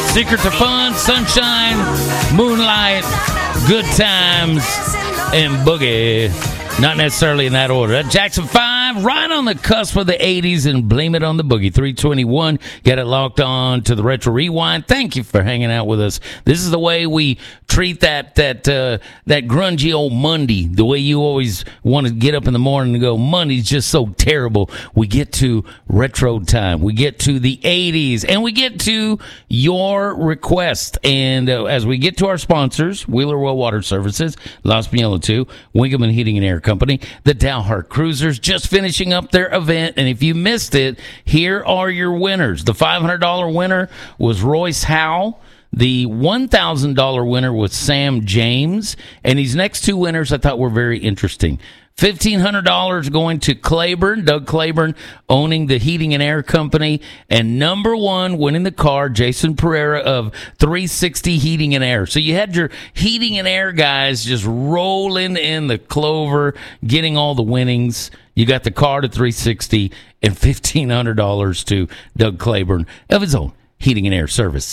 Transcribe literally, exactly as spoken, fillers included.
Secret to fun, sunshine, moonlight, good times, and boogie. Not necessarily in that order. Jackson five, right on the cusp of the eighties, and blame it on the boogie. three twenty-one, get it locked on to the Retro Rewind. Thank you for hanging out with us. This is the way we treat that that uh, that grungy old Monday, the way you always want to get up in the morning and go, Monday's just so terrible. We get to retro time. We get to the eighties, and we get to your request. And uh, as we get to our sponsors, Wheeler Well Water Services, Los Piñelos two, Winkelman Heating and Air Company, the Dalhart Cruisers, just finishing up their event. And if you missed it, here are your winners. The five hundred dollars winner was Royce Howell. The one thousand dollars winner was Sam James. And these next two winners I thought were very interesting. fifteen hundred dollars going to Claiborne, Doug Claiborne, owning the Heating and Air Company. And number one, winning the car, Jason Pereira of three sixty Heating and Air. So you had your Heating and Air guys just rolling in the clover, getting all the winnings. You got the car to three sixty and fifteen hundred dollars to Doug Claiborne of his own Heating and Air Service.